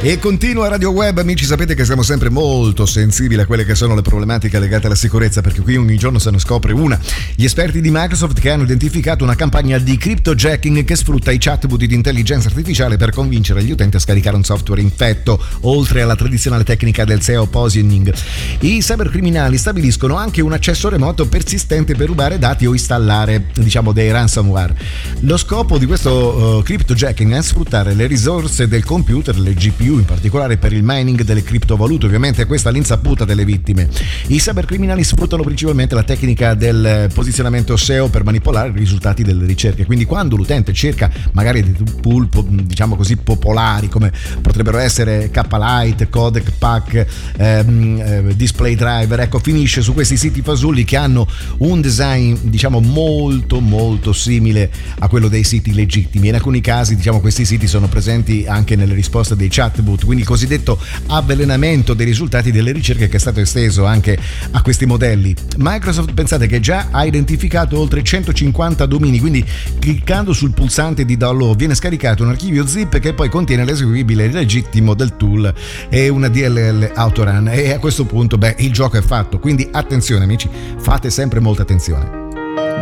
E continua Radio Web, amici, sapete che siamo sempre molto sensibili a quelle che sono le problematiche legate alla sicurezza, perché qui ogni giorno se ne scopre una. Gli esperti di Microsoft che hanno identificato una campagna di cryptojacking che sfrutta i chatbot di intelligenza artificiale per convincere gli utenti a scaricare un software infetto, oltre alla tradizionale tecnica del SEO positioning. I cybercriminali stabiliscono anche un accesso remoto persistente per rubare dati o installare, dei ransomware. Lo scopo di questo cryptojacking è sfruttare le risorse del computer, le GPU, in particolare per il mining delle criptovalute. Ovviamente questa è l'insaputa delle vittime. I cybercriminali sfruttano principalmente la tecnica del posizionamento SEO per manipolare i risultati delle ricerche. Quindi quando l'utente cerca magari dei tool popolari come potrebbero essere KLite, Codec Pack, Display Driver, ecco, finisce su questi siti fasulli che hanno un design molto molto simile a quello dei siti legittimi. In alcuni casi questi siti sono presenti anche nelle risposte dei chatbot, quindi il cosiddetto avvelenamento dei risultati delle ricerche che è stato esteso anche a questi modelli. Microsoft, pensate che già ha identificato oltre 150 domini, quindi cliccando sul pulsante di download viene scaricato un archivio zip che poi contiene l'eseguibile legittimo del tool e una DLL autorun, e a questo punto il gioco è fatto. Quindi attenzione, amici, fate sempre molta attenzione.